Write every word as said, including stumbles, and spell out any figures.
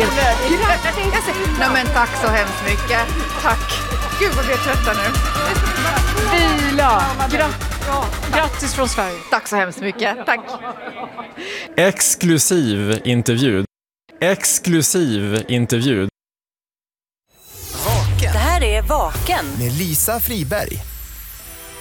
fel. Grattis! Nej, men tack så hemskt mycket. Tack. Gud vad vi är trötta nu. Ila, gra- grattis från Sverige. Tack så hemskt mycket. Tack. Exklusiv intervju. Exklusiv intervju. Det här är Vaken med Lisa Friberg.